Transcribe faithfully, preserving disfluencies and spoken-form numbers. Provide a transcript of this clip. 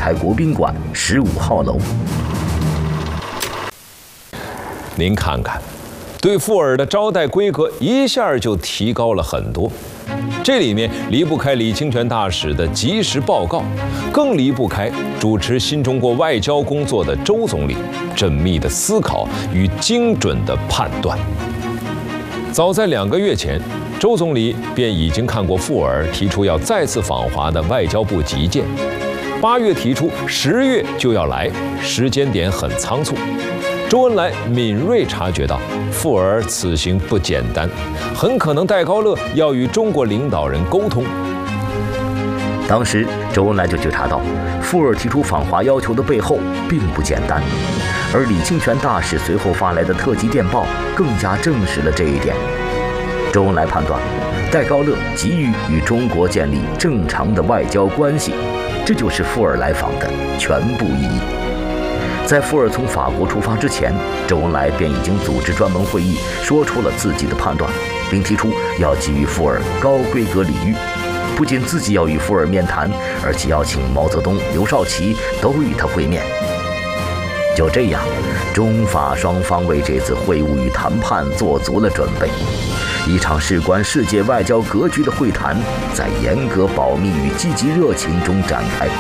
台国宾馆十五号楼。 您看看，对富尔的招待规格一下就提高了很多。这里面离不开李清泉大使的及时报告，更离不开主持新中国外交工作的周总理缜密的思考与精准的判断。早在两个月前，周总理便已经看过富尔提出要再次访华的外交部急件，八月提出，十月就要来，时间点很仓促。周恩来敏锐察觉到，富尔此行不简单，很可能戴高乐要与中国领导人沟通。 当时，周恩来就觉察到，富尔提出访华要求的背后并不简单，而李清泉大使随后发来的特急电报更加证实了这一点。周恩来判断，戴高乐急于与中国建立正常的外交关系，这就是富尔来访的全部意义。在富尔从法国出发之前，周恩来便已经组织专门会议，说出了自己的判断，并提出要给予富尔高规格礼遇，不仅自己要与富尔面谈，而且要请毛泽东、刘少奇都与他会面。就这样，中法双方为这次会晤与谈判做足了准备。一场事关世界外交格局的会谈，在严格保密与积极热情中展开。